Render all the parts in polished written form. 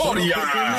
historia.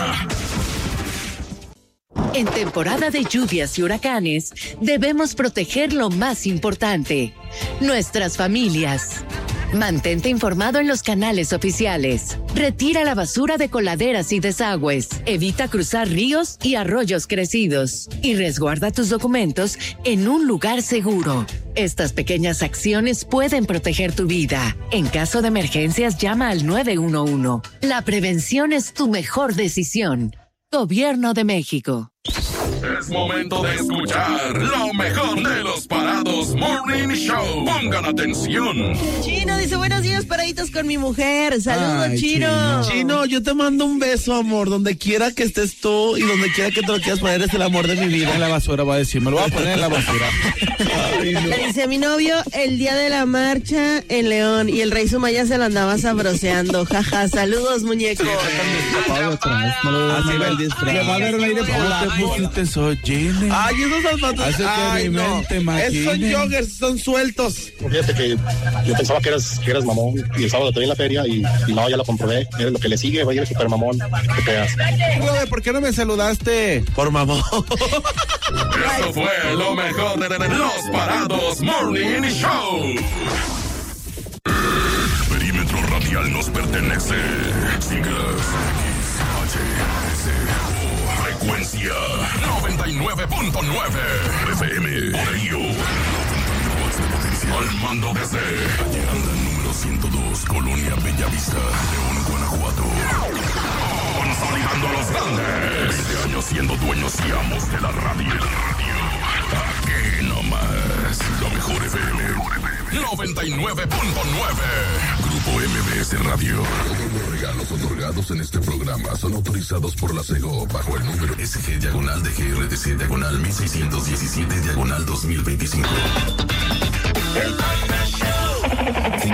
En temporada de lluvias y huracanes, debemos proteger lo más importante, nuestras familias. Mantente informado en los canales oficiales. Retira la basura de coladeras y desagües. Evita cruzar ríos y arroyos crecidos. Y resguarda tus documentos en un lugar seguro. Estas pequeñas acciones pueden proteger tu vida. En caso de emergencias, llama al 911. La prevención es tu mejor decisión. Gobierno de México. Es momento de escuchar lo mejor de los Parados Morning Show. Pongan atención. Chino dice, buenos días, paraditos con mi mujer. Saludos, Ay, Chino. Chino, yo te mando un beso, amor. Donde quiera que estés tú y donde quiera que te lo quieras poner, es el amor de mi vida. En la basura va a decir, me lo voy a poner en la basura. Ay, no. Le dice a mi novio el día de la marcha en León y el Rey Sumaya se lo andaba sabroseando. Jaja, saludos, muñeco. Así va el disfraz. Le va a ver un aire. ¿Cómo te pusiste eso, Jenny? Ay, esos zapatos. Hace que Ay, mi no. mente imagine. Esos son joggers, son sueltos. Fíjate que yo pensaba que eras mamón y el sábado te vi en la feria y no, ya lo comprobé. Eres lo que le sigue, va a ir super mamón. Que pegas. Brother, ¿por qué no me saludaste? Por mamón. Eso fue lo mejor de los Parados Morning Show. Perímetro radial nos pertenece. Sigas frecuencia 99.9 FM. Por ello, al mando desde Llegando al número 102, Colonia Bellavista, León, Guanajuato. Consolidando a los grandes. 20 años siendo dueños y amos de la radio. Aquí nomás, lo mejor FM 99.9. Grupo MBS Radio. Todos los regalos otorgados en este programa son autorizados por la SEGO bajo el número SG-DGRTC-1617-2025. El Panda Show.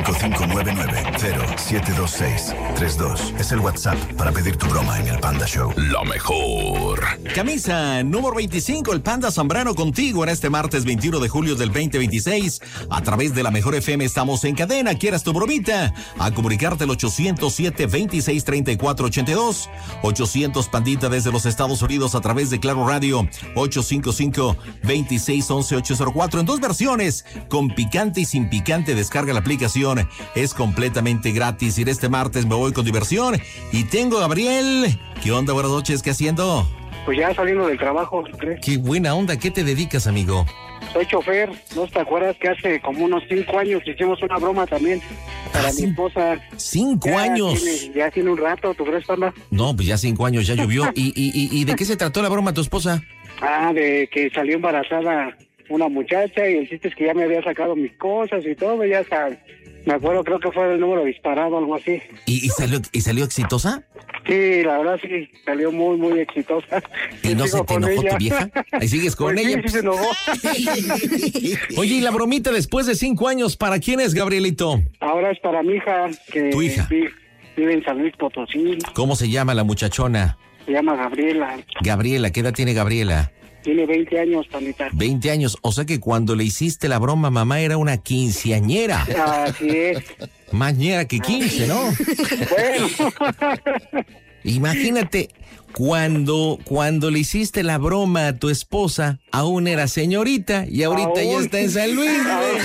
5599-072632 es el WhatsApp para pedir tu broma en el Panda Show. Lo mejor. Camisa número 25, el Panda Zambrano contigo en este martes 21 de julio del 2026. A través de la Mejor FM estamos en cadena. ¿Quieres tu bromita? A comunicarte al 807-2634-82. 800 Pandita desde los Estados Unidos a través de Claro Radio. 855-2611-804 en dos versiones, con picante y sin picante. Descarga la aplicación, es completamente gratis. Y este martes me voy con diversión y tengo a Gabriel. ¿Qué onda? Buenas noches, ¿qué haciendo? Pues ya saliendo del trabajo, ¿crees? Qué buena onda, ¿qué te dedicas, amigo? Soy chofer, ¿no te acuerdas que hace como unos 5 años hicimos una broma también para mi esposa? 5 años. Ya tiene un rato, ¿tú crees, Panda? No, pues ya 5 años, ya llovió. ¿Y de qué se trató la broma tu esposa? De que salió embarazada una muchacha y el chiste es que ya me había sacado mis cosas y todo, ya hasta, me acuerdo, creo que fue el número disparado, algo así. ¿Y salió exitosa? Sí, la verdad sí, salió muy, muy exitosa. ¿Y no se te enojó tu vieja? Ahí sigues con pues ella. Sí, se enojó. Oye, ¿y la bromita después de 5 años, para quién es, Gabrielito? Ahora es para mi hija, que ¿Tu hija? Vive en San Luis Potosí. ¿Cómo se llama la muchachona? Se llama Gabriela. Gabriela, ¿qué edad tiene Gabriela? Tiene 20 años, Pandita. 20 años, o sea que cuando le hiciste la broma, mamá era una quinceañera. Así es. Mañera que 15, ¿no? Bueno. Imagínate, cuando le hiciste la broma a tu esposa, aún era señorita y ahorita ya está en San Luis.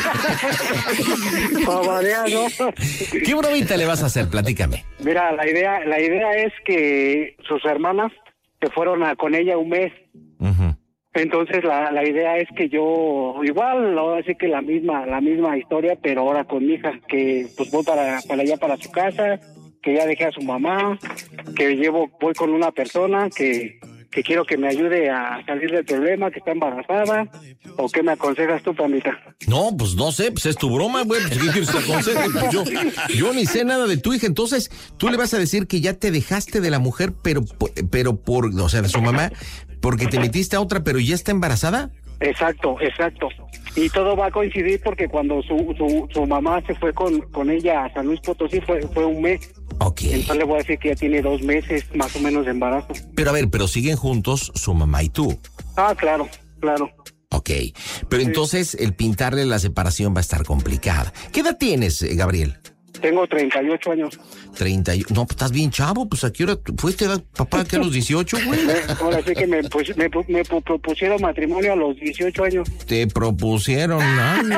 ¿Qué bromita le vas a hacer? Platícame. Mira, la idea es que sus hermanas se fueron con ella un mes. Uh-huh. Entonces la idea es que yo igual, así que la misma historia, pero ahora con mi hija, que pues voy para allá para su casa, que ya dejé a su mamá, que voy con una persona que quiero que me ayude a salir del problema, que está embarazada. ¿O qué me aconsejas tú, Pandita? No, pues no sé, pues es tu broma, güey. Pues, ¿qué quieres que te aconseje? Pues yo ni sé nada de tu hija. Entonces, tú le vas a decir que ya te dejaste de la mujer, pero o sea, de su mamá, porque te metiste a otra, pero ya está embarazada. Exacto. Y todo va a coincidir porque cuando su mamá se fue con ella a San Luis Potosí fue un mes. Ok. Entonces le voy a decir que ya tiene 2 meses más o menos de embarazo. Pero a ver, siguen juntos su mamá y tú. Ah, claro. Ok, pero entonces el pintarle la separación va a estar complicada. ¿Qué edad tienes, Gabriel? Tengo 38 años. 30. No, pues estás bien chavo, pues ¿a qué hora fuiste papá que a los 18, güey? Ahora sí que me propusieron matrimonio a los 18 años. Te propusieron, ¿no?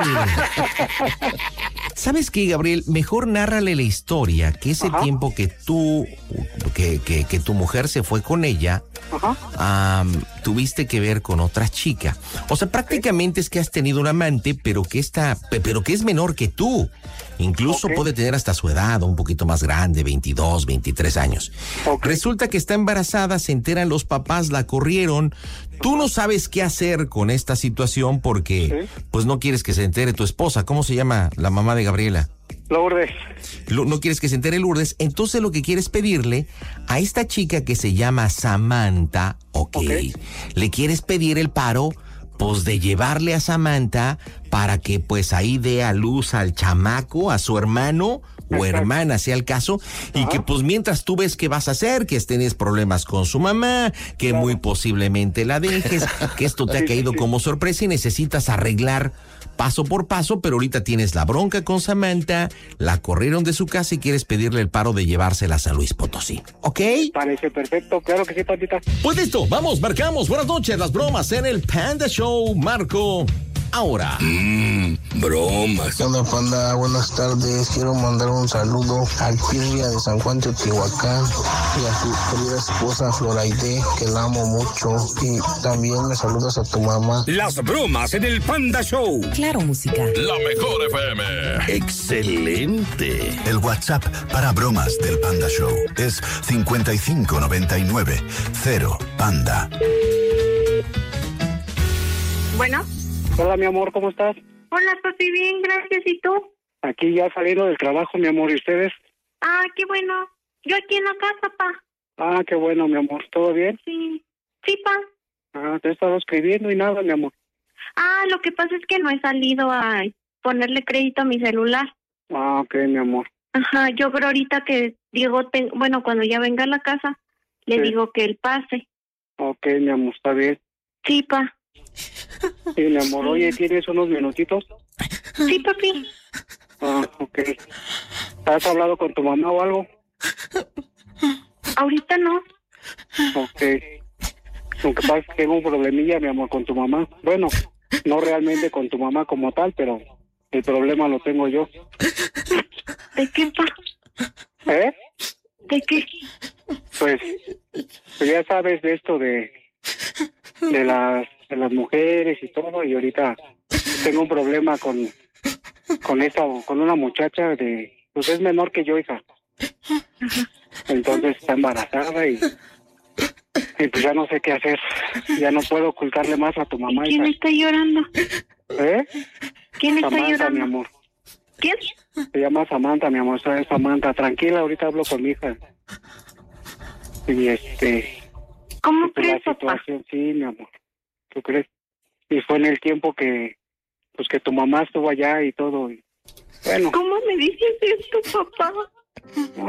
¿Sabes qué, Gabriel? Mejor nárrale la historia, que ese tiempo que tú, que tu mujer se fue con ella, tuviste que ver con otra chica. O sea, prácticamente es que has tenido un amante, pero que es menor que tú. Incluso puede tener hasta su edad, un poquito más grande, 22, 23 años. Resulta que está embarazada, se enteran los papás, la corrieron. Tú no sabes qué hacer con esta situación porque pues no quieres que se entere tu esposa. ¿Cómo se llama la mamá de Gabriela? Lourdes. No quieres que se entere Lourdes. Entonces lo que quieres pedirle a esta chica que se llama Samantha, le quieres pedir el paro pues de llevarle a Samantha para que pues ahí dé a luz al chamaco, a su hermano o hermana, sea el caso, y que pues mientras tú ves qué vas a hacer, que tienes problemas con su mamá, que muy posiblemente la dejes, que esto te ha caído como sorpresa y necesitas arreglar paso por paso, pero ahorita tienes la bronca con Samantha, la corrieron de su casa y quieres pedirle el paro de llevársela a San Luis Potosí, ¿ok? Parece perfecto, claro que sí, Pandita. Pues listo, vamos, marcamos. Buenas noches, las bromas en el Panda Show, Marco. Ahora. Bromas. Hola, Panda, buenas tardes. Quiero mandar un saludo al Pirria de San Juan Teotihuacán y a su querida esposa Floraide, que la amo mucho. Y también me saludas a tu mamá. Las bromas en el Panda Show. Claro, música. La mejor FM. Excelente. El WhatsApp para bromas del Panda Show es 5599 0 Panda. Bueno. Hola, mi amor, ¿cómo estás? Hola, papi, bien, gracias. ¿Y tú? Aquí ya saliendo del trabajo, mi amor, ¿y ustedes? Ah, qué bueno. Yo aquí en la casa, pa. Ah, qué bueno, mi amor. ¿Todo bien? Sí. Sí, pa. Ah, te he estado escribiendo y nada, mi amor. Ah, lo que pasa es que no he salido a ponerle crédito a mi celular. Ah, ok, mi amor. Ajá, yo creo ahorita que Diego, cuando ya venga a la casa, le digo que él pase. Ok, mi amor, está bien. Sí, pa. Sí, mi amor. Oye, ¿tienes unos minutitos? Sí, papi. Ah, ok. ¿Has hablado con tu mamá o algo? Ahorita no. Ok. Lo que pasa es que tengo un problemilla, mi amor, con tu mamá. Bueno, no realmente con tu mamá como tal, pero el problema lo tengo yo. ¿De qué, pa? ¿Eh? ¿De qué? Pues ya sabes de esto de las mujeres y todo, y ahorita tengo un problema con una muchacha pues es menor que yo, hija. Entonces está embarazada y pues ya no sé qué hacer. Ya no puedo ocultarle más a tu mamá. ¿Quién está llorando? ¿Eh? ¿Quién está Samantha, llorando? mi amor. ¿Quién? Se llama Samantha, mi amor. Es Samantha. Tranquila, ahorita hablo con mi hija. Y ¿Cómo pues crees, la situación, sí, mi amor. ¿Tú crees? Y fue en el tiempo que tu mamá estuvo allá y todo. Y, bueno. ¿Cómo me dices esto, papá? No,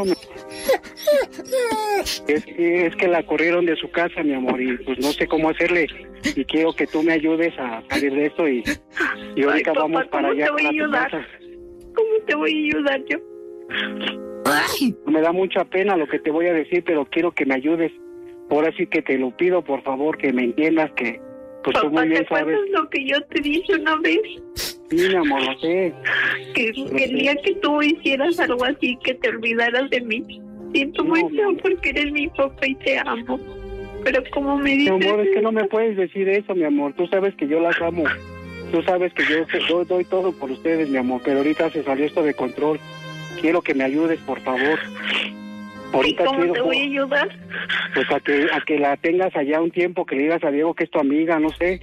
es que la corrieron de su casa, mi amor, y pues no sé cómo hacerle. Y quiero que tú me ayudes a salir de esto y ahorita papá, vamos para allá. ¿cómo te voy a ayudar? ¿Cómo te voy a ayudar yo? Ay. Me da mucha pena lo que te voy a decir, pero quiero que me ayudes. Ahora sí que te lo pido, por favor, que me entiendas que pues papá, tú muy bien ¿te acuerdas sabes lo que yo te dije una vez? Sí, mi amor, lo sé. Que el día que tú hicieras algo así, que te olvidaras de mí. Siento muy feo porque eres mi papá y te amo. Pero como me dices... Mi amor, es que no me puedes decir eso, mi amor. Tú sabes que yo las amo. Tú sabes que yo doy todo por ustedes, mi amor. Pero ahorita se salió esto de control. Quiero que me ayudes, por favor. Ahorita ¿y cómo te voy a ayudar? Pues a que la tengas allá un tiempo, que le digas a Diego que es tu amiga, no sé.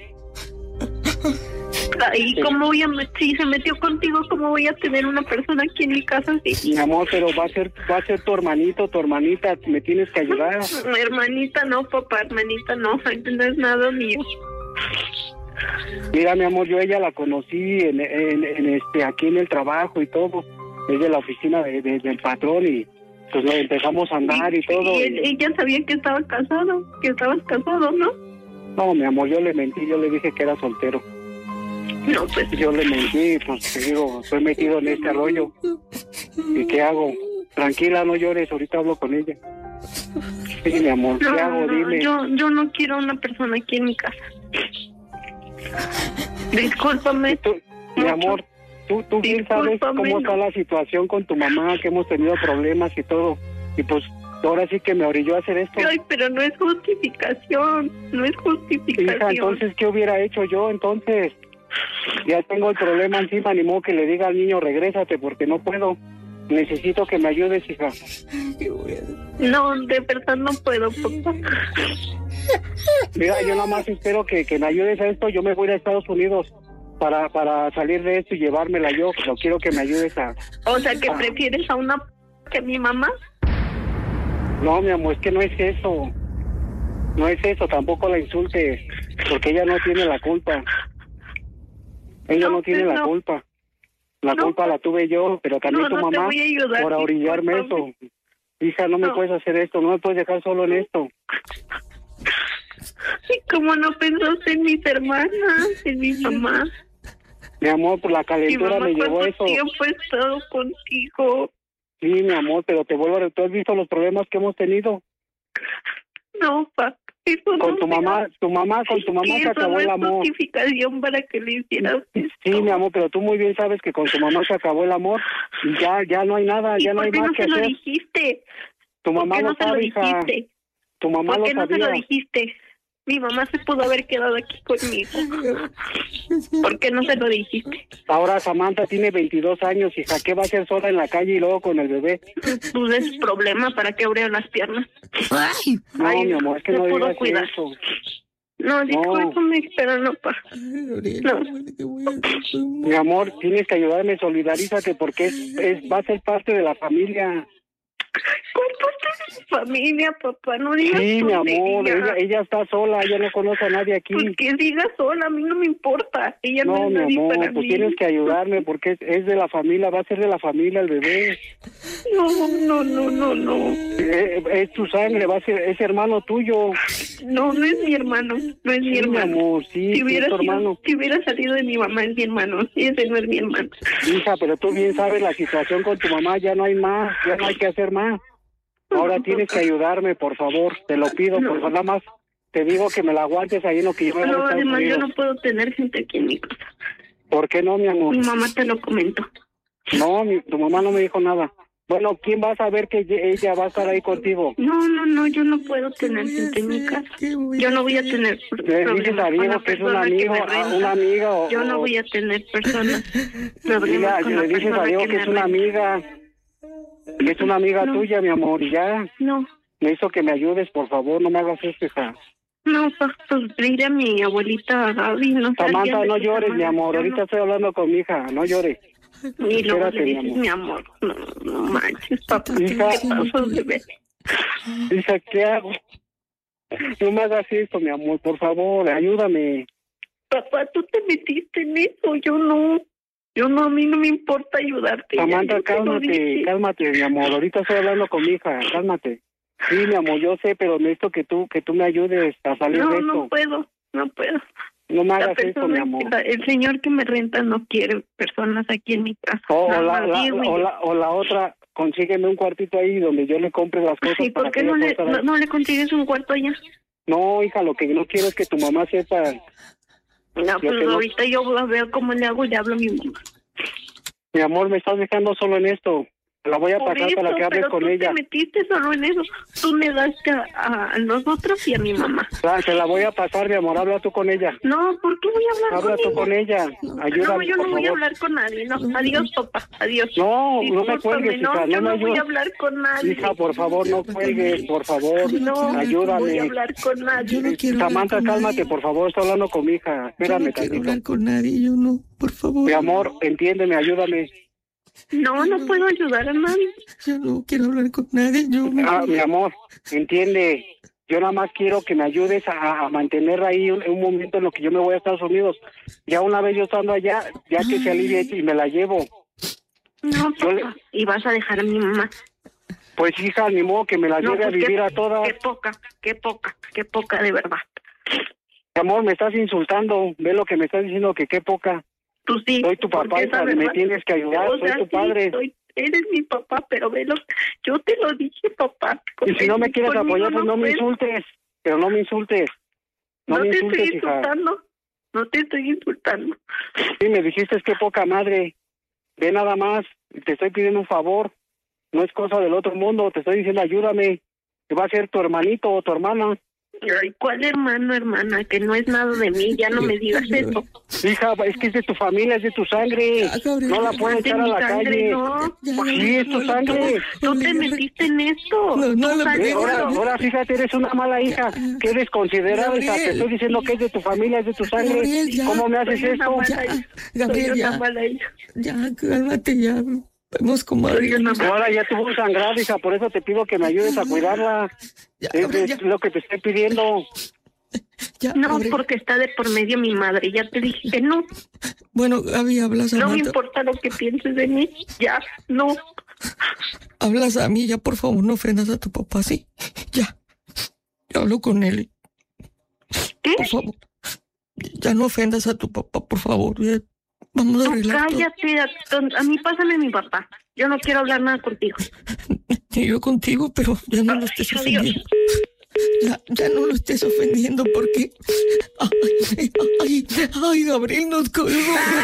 ¿Y cómo voy a si se metió contigo, cómo voy a tener una persona aquí en mi casa así? Mi amor, pero va a ser tu hermanito, tu hermanita, me tienes que ayudar. Hermanita no, papá, hermanita no es nada mío. Mira, mi amor, yo ella la conocí aquí en el trabajo y todo. Es de la oficina del patrón y pues empezamos a andar y todo. ¿Y ella sabía que estaba casado? Que estabas casado, ¿no? No, mi amor, yo le mentí, yo le dije que era soltero. No, pues... Yo le mentí, pues te digo, estoy metido en este rollo. ¿Y qué hago? Tranquila, no llores, ahorita hablo con ella. Sí, mi amor, ¿qué hago? Dime. Yo no quiero una persona aquí en mi casa. Discúlpame. Mi amor, tú bien sabes cómo está la situación con tu mamá, que hemos tenido problemas y todo. Y pues ahora sí que me orilló a hacer esto. Ay, pero no es justificación, no es justificación. Hija, entonces, ¿qué hubiera hecho yo? Entonces, ya tengo el problema encima, ni modo que le diga al niño, regrésate, porque no puedo. Necesito que me ayudes, hija. No, de verdad no puedo, papá. Mira, yo nada más espero que me ayudes a esto. Yo me voy a Estados Unidos para salir de esto y llevármela yo. Pero quiero que me ayudes a... O sea, que prefieres a una que a mi mamá. No, mi amor, es que no es eso. No es eso, tampoco la insultes, porque ella no tiene la culpa. Ella no tiene la culpa. La culpa la tuve yo, pero también tu mamá por orillarme eso. Hija, no me puedes hacer esto, no me puedes dejar solo en esto. ¿Y cómo no pensaste en mis hermanas, en mi mamá? Mi amor, por la calentura me llevó eso. ¿Cuánto tiempo he estado contigo? Sí, mi amor, pero te vuelvo a... ¿Tú has visto los problemas que hemos tenido? No, pa. Con tu mamá se acabó el amor. Eso no es justificación para que le hicieras esto. Sí, mi amor, pero tú muy bien sabes que con tu mamá se acabó el amor y ya no hay nada, ya no hay más que hacer. ¿Por qué no se lo dijiste? Tu mamá lo sabe, hija. Tu mamá lo sabía. ¿Por qué no se lo dijiste? Mi mamá se pudo haber quedado aquí conmigo. ¿Por qué no se lo dijiste? Ahora Samantha tiene 22 años, hija. ¿Qué va a hacer sola en la calle y luego con el bebé? Pues es problema para que abrieron las piernas. No, mi amor, es que no digas eso. No, discúlpame, pero no, pa. No. Mi amor, tienes que ayudarme, solidarízate, porque va a ser parte de la familia. ¿Cuál parte de mi familia, papá? No digas sí, mi amor, ella está sola, ella no conoce a nadie aquí. Pues que siga sola, a mí no me importa. Ella no es nadie para pues mí. Tienes que ayudarme porque es de la familia, va a ser de la familia el bebé. No. Es tu sangre, es hermano tuyo. No es mi hermano, no es mi hermano. Mi amor, sí, si hubiera es tu hermano. Si hubiera salido de mi mamá, es mi hermano, ese no es mi hermano. Hija, pero tú bien sabes la situación con tu mamá, ya no hay más, ya no hay que hacer más. Ahora tienes que ayudarme, por favor, te lo pido, por favor, nada más te digo que me la aguantes ahí en lo que yo me voy a Estados además Unidos. Yo no puedo tener gente aquí en mi casa. ¿Por qué no, mi amor? Mi mamá te lo comentó. No, tu mamá no me dijo nada. Bueno, ¿quién va a saber que ella va a estar ahí contigo? No, yo no puedo tener gente en mi casa. Yo no voy a tener problemas con la persona que me renta. Una amiga yo no voy a tener personas problemas con la le dices persona a Dios que es una amiga. Es una amiga tuya, mi amor, y ya. No. Me hizo que me ayudes, por favor, no me hagas esto, hija. No, pues dile a mi abuelita Gaby, no. Samantha, no llores, mi amor, ahorita estoy hablando con mi hija, no llores. Y luego le dices, mi amor, no manches, papá, hija, ¿qué pasó, bebé? Hija, ¿qué hago? No me hagas esto, mi amor, por favor, ayúdame. Papá, tú te metiste en eso, yo no, a mí no me importa ayudarte. Samantha, cálmate, mi amor, ahorita estoy hablando con mi hija, cálmate. Sí, mi amor, yo sé, pero necesito que tú me ayudes a salir de esto. No puedo. No me hagas esto, mi amor. El señor que me renta no quiere personas aquí en mi casa. O la otra, consígueme un cuartito ahí donde yo le compre las cosas. ¿Y por qué no le consigues un cuarto allá? No, hija, lo que no quiero es que tu mamá sepa. No, pues ahorita yo veo cómo le hago y le hablo a mi mamá. Mi amor, me estás dejando solo en esto. La voy a pasar para que hables con ella. Tú te metiste solo en eso. Tú me daste a nosotros y a mi mamá. Se la voy a pasar, mi amor. Habla tú con ella. No, ¿por qué voy a hablar con ella? Habla tú con ella. Ayúdame, no, yo no voy a hablar con nadie. No, adiós, papá. Adiós. No me cuelgues, hija. Yo no voy a hablar con nadie. Hija, por favor, no cuelgues, por favor. No, ayúdame. No voy a hablar con nadie. Yo no quiero Samantha, cálmate, por favor. Estoy hablando con mi hija. Espérame, yo no quiero hablar con nadie, yo no. Por favor. Mi amor, entiéndeme, ayúdame. No puedo ayudar a nadie. Yo no quiero hablar con nadie. Mi amor, entiende. Yo nada más quiero que me ayudes a mantener ahí un momento en lo que yo me voy a Estados Unidos. Ya una vez yo estando allá, ya que se alivie y me la llevo. No, papá. Y vas a dejar a mi mamá. Pues hija, ni modo que me la lleve a vivir a todas. Qué poca, de verdad. Mi amor, me estás insultando. Ve lo que me estás diciendo, que qué poca. Tú sí. Soy tu papá, hija, me tienes que ayudar, soy tu padre. eres mi papá, pero velo, yo te lo dije, papá. Y si no me quieres Conmigo apoyar, pues no me puedes. insultes. Pero no me insultes. No me te insultes, estoy hija. insultando. No te estoy insultando. Sí, me dijiste qué poca madre. Ve nada más. Te estoy pidiendo un favor. No es cosa del otro mundo. Te estoy diciendo ayúdame. Que va a ser tu hermanito o tu hermana. Ay, ¿cuál hermano, hermana? Que no es nada de mí, ya no me digas eso. Hija, es que es de tu familia, es de tu sangre. No la puedes De echar a mi la sangre, calle. no. Sí, es tu sangre. Tú te metiste en esto. Ahora fíjate, eres una mala hija. Qué desconsiderada, hija. Te estoy diciendo que es de tu familia, es de tu sangre. Gabriel, ya. ¿Cómo me haces Soy una esto? mala hija. Gabriel, Soy ya. una mala hija. Ya, cálmate, ya. Vamos como Ahora ya tuvo sangrado, hija. Por eso te pido que me ayudes a cuidarla. Es lo que te estoy pidiendo. No, Gabriel. porque está de por medio mi madre. Ya te dije que no. Bueno, Gaby, hablas a No me Marta. importa lo que pienses de mí. Ya, no. Hablas a mí, ya, por favor, no ofendas a tu papá, ¿sí? Ya. Yo hablo con él. ¿Qué? Por favor. Ya no ofendas a tu papá, por favor. Ya. Vamos a Tú arreglar todo. cállate. A mí pásame a mi papá. Yo no quiero hablar nada contigo. Y yo contigo, pero ya no lo estés Adiós. ofendiendo. Ya no lo estés ofendiendo porque... Ay, Gabriel nos colgó.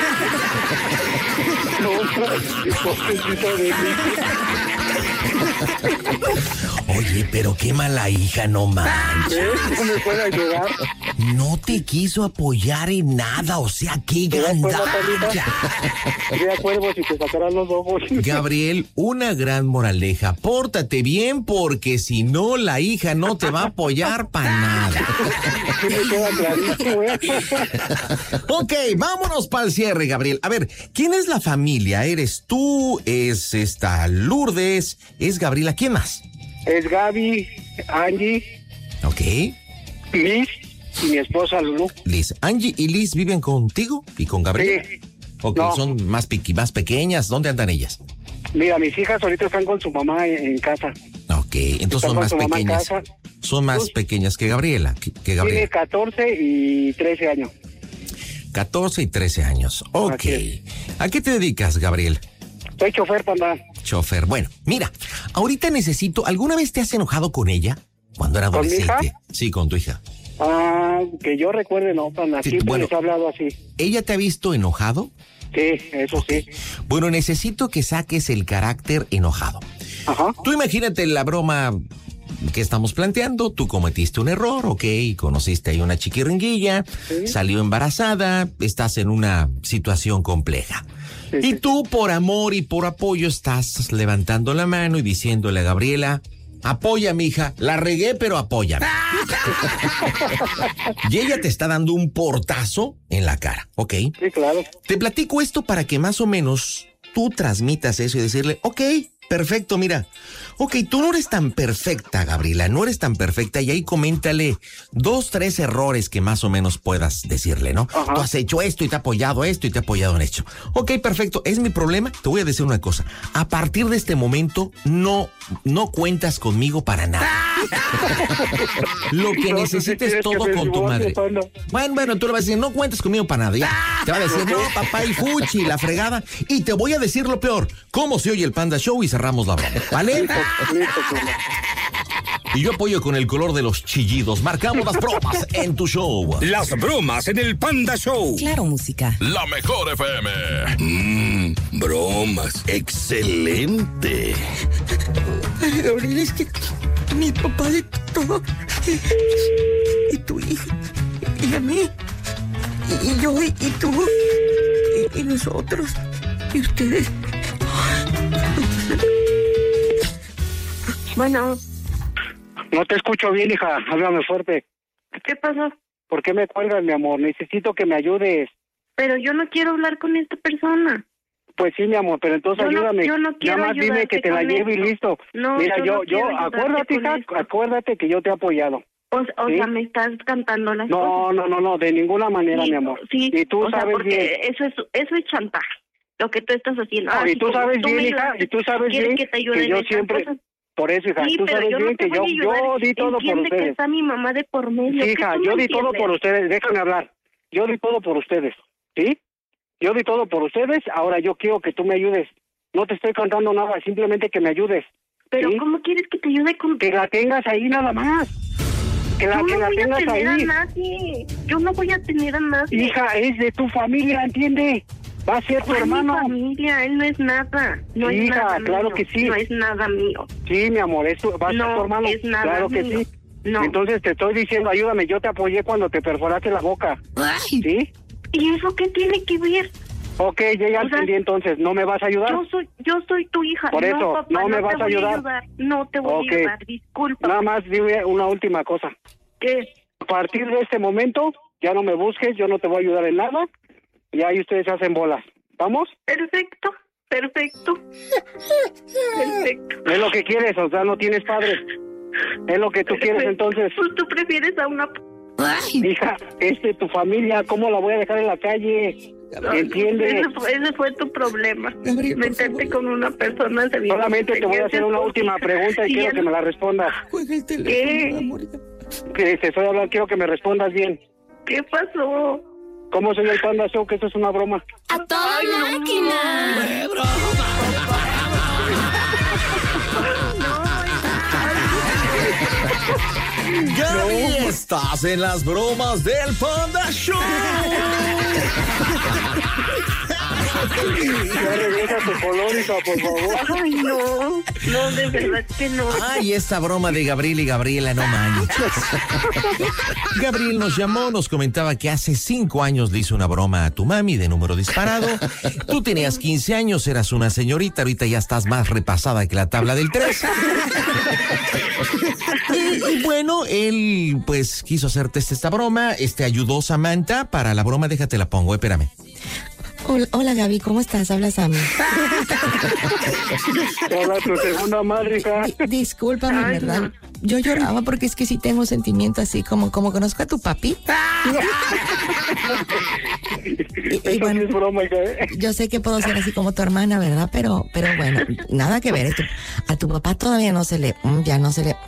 Oye, pero qué mala hija, no manches. ¿No me puede ayudar? No te quiso apoyar en nada, o sea, qué gandalla. Sería cuervo si te sacaran los ojos. Gabriel, una gran moraleja. Pórtate bien porque si no, la hija no te va a apoyar para nada. Sí me queda clarísimo, ¿eh? Ok, vámonos para el cierre, Gabriel. A ver, ¿quién es la familia? ¿Eres tú? ¿Es esta Lourdes? ¿Es Gabriela? ¿Quién más? Es Gaby, Angie, Ok. Liz y mi esposa Lulú. Liz. ¿Angie y Liz viven contigo y con Gabriel? Sí. Ok, No. son más pequeñas. ¿Dónde andan ellas? Mira, mis hijas ahorita están con su mamá en casa. Ok, entonces Están son con más su mamá en pequeñas. casa. Son más pequeñas que Gabriela. Que Tiene Gabriela. 14 y 13 años. 14 y 13 años. Ok. Así es. ¿A qué te dedicas, Gabriel? Soy chofer, panda. Chofer. Bueno, mira, ahorita necesito... ¿Alguna vez te has enojado con ella? Cuando era ¿Con mi adolescente. hija? Sí, con tu hija. Ah, que yo recuerde, no, panda. Sí, Siempre bueno. les he hablado así. ¿Ella te ha visto enojado? Sí, eso sí. Bueno, necesito que saques el carácter enojado. Ajá. Tú imagínate la broma que estamos planteando. Tú cometiste un error, ok, conociste ahí una chiquiringuilla, salió embarazada, estás en una situación compleja. Y tú, por amor y por apoyo, estás levantando la mano y diciéndole a Gabriela: apoya, mija, la regué, pero apóyame. Y ella te está dando un portazo en la cara, ¿ok? Sí, claro. Te platico esto para que más o menos tú transmitas eso y decirle: ok, perfecto, mira. Ok, tú no eres tan perfecta, Gabriela, no eres tan perfecta, y ahí coméntale 2, 3 errores que más o menos puedas decirle, ¿no? Ajá. Tú has hecho esto y te he apoyado esto y te he apoyado en esto. Ok, perfecto, ¿es mi problema? Te voy a decir una cosa. A partir de este momento, no cuentas conmigo para nada. Lo que No, necesites ¿quieres todo que me con tu divorcie, madre. panda? Bueno, tú le vas a decir: no cuentes conmigo para nada, ya. Te va a decir: no, papá, y fuchi, la fregada. Y te voy a decir lo peor: ¿cómo se oye el Panda Show? Y cerramos la broma, ¿vale? Listo, panda. Y yo apoyo con el color de los chillidos. Marcamos las bromas en tu show. Las bromas en el Panda Show. Claro, música. La mejor FM. Bromas. Excelente. Ay, Gabriel, es que mi papá de todo. Y tu hija. Y a mí. Y yo, y tú. Y nosotros. Y ustedes. Bueno, No te escucho bien, hija. Háblame fuerte. ¿qué pasó? ¿Por qué me cuelgas, mi amor? Necesito que me ayudes. Pero yo no quiero hablar con esta persona. Pues sí, mi amor, pero entonces ayúdame. Yo no quiero Nada más dime ayudarte que te la con lleve y esto. listo. No, Mira, yo no quiero ayudarte acuérdate, con hija, esto. acuérdate que yo te he apoyado. O ¿Sí? sea, me estás cantando las No, cosas. no, de ninguna manera, Sí, mi amor. Sí, Y tú o sea, sabes porque bien. eso es chantaje, lo que tú estás haciendo. No, y sí, tú como sabes tú me bien, hija, ayudaste, y tú sabes ¿quieres bien que te ayude que en yo estas siempre... cosas? Por eso, hija, Sí, tú pero sabes yo bien no te que voy a ayudar. yo di todo por Entiende que ustedes. está mi mamá de por medio. Sí, ¿Qué hija, tú yo no di todo entiendes? por ustedes. Déjame hablar. Yo di todo por ustedes, ¿sí? Yo di todo por ustedes. Ahora yo quiero que tú me ayudes. No te estoy contando nada, simplemente que me ayudes. Pero ¿sí? ¿cómo quieres que te ayude con...? Que la tengas ahí nada más. Que la voy a tengas tener ahí. a nadie. Yo no voy a tener a nadie. Hija, es de tu familia, ¿entiende? Va a ser tu hermano. Mi familia, él no es nada. No Hija, es nada claro mío. que sí. No es nada mío. Sí, mi amor, eso va a ser tu hermano. No es nada claro que mío. sí. No. Entonces te estoy diciendo, ayúdame, yo te apoyé cuando te perforaste la boca. Ay. ¿Sí? ¿Y eso qué tiene que ver? Ok, ya entendí, entonces, ¿no me vas a ayudar? Yo soy tu hija. Por eso, papá, no me vas te a voy ayudar. No te voy a ayudar, disculpa. Nada más dime una última cosa. ¿Qué? A partir de este momento, ya no me busques, yo no te voy a ayudar en nada. Y ahí ustedes se hacen bolas. ¿Vamos? Perfecto. Perfecto. Es lo que quieres, o sea, no tienes padre. Es lo que tú quieres, entonces. Pues tú prefieres a una... Hija, es de tu familia, ¿cómo la voy a dejar en la calle? ¿Entiendes? Ese fue tu problema. Meterte con una persona... Solamente te voy a hacer una última pregunta y quiero que me la respondas. ¿Qué? Que te estoy hablando, quiero que me respondas bien. ¿Qué pasó? ¿Cómo soy el Panda Show? Que eso es una broma. ¡A toda máquina! Gaby, estás en las bromas del Panda Show. Ya regresa tu colónica, por favor. Ay, no. No, de verdad que no. Ay, esta broma de Gabriel y Gabriela, no manches. Gabriel nos llamó, nos comentaba que hace 5 años le hizo una broma a tu mami de número disparado. Tú tenías 15 años, eras una señorita, ahorita ya estás más repasada que la tabla del 3. Y bueno, él pues quiso hacerte esta broma, ayudó Samantha para la broma, déjate la pongo, espérame. Hola Gaby, ¿cómo estás? Habla Sammy. Hola, tu segunda madre, hija. Discúlpame, ¿verdad? No. Yo lloraba porque es que sí tengo sentimiento así, como conozco a tu papi. y bueno, es broma, yo sé que puedo ser así como tu hermana, ¿verdad? Pero bueno, nada que ver. A tu papá todavía no se le... ya no se le...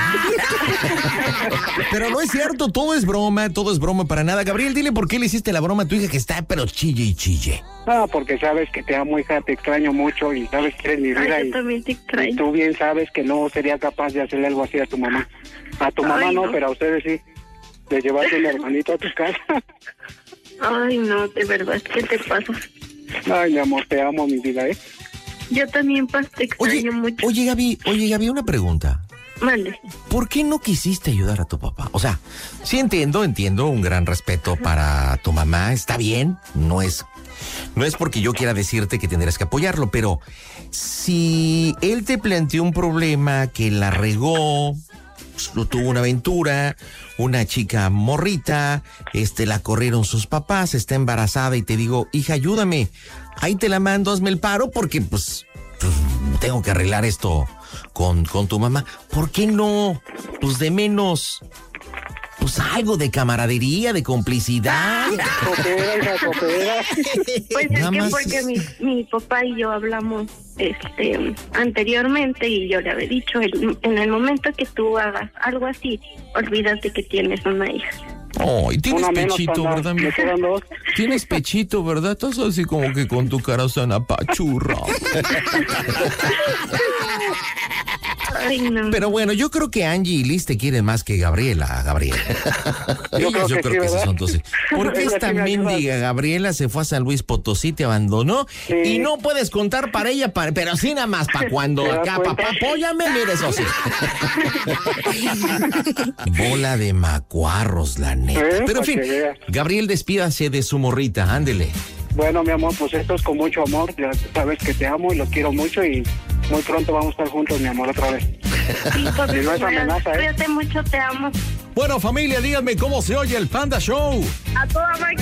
Pero no es cierto, todo es broma para nada. Gabriel, dile por qué le hiciste la broma a tu hija que está pero chille y chille. No, porque sabes que te amo, hija, te extraño mucho y sabes que eres mi vida. Ay, yo también te extraño. Y tú bien sabes que no sería capaz de hacerle algo así a tu mamá. A tu mamá no, pero a ustedes sí. De llevarte un hermanito a tu casa. Ay, no, de verdad, ¿qué te pasa? Ay, mi amor, te amo, mi vida, ¿eh? Yo también, te extraño mucho. Oye, Gaby, una pregunta. Mande. ¿Por qué no quisiste ayudar a tu papá? O sea, sí entiendo, un gran respeto para tu mamá, está bien, no es porque yo quiera decirte que tendrás que apoyarlo, pero si él te planteó un problema que la regó, tuvo una aventura, una chica morrita, la corrieron sus papás, está embarazada y te digo, hija, ayúdame, ahí te la mando, hazme el paro porque pues tengo que arreglar esto con tu mamá. ¿Por qué no? Pues de menos, pues algo de camaradería, de complicidad. Pues es que porque mi papá y yo hablamos anteriormente y yo le había dicho, en el momento que tú hagas algo así, olvídate que tienes una hija. Oh, y tienes pechito, ¿verdad? Me quedan 2. Tienes pechito, ¿verdad? Estás así como que con tu cara sana pachurra. Ay, no. Pero bueno, yo creo que Angie y Liz te quieren más que Gabriela. Yo creo que esos son tus... ¿Por qué esta mendiga Gabriela se fue a San Luis Potosí, te abandonó? Sí. Y no puedes contar para ella, pero sí nada más para cuando acá, papá, apóyame, mire eso sí. Bola de macuarros, la neta. Pero en fin, Gabriel, despídase de su morrita, ándele. Bueno, mi amor, pues esto es con mucho amor. Ya sabes que te amo y los quiero mucho y muy pronto vamos a estar juntos, mi amor, otra vez. Sí, papi, no es amenaza, cuídate mucho, te amo. Bueno, familia, díganme cómo se oye el Panda Show. A toda máquina.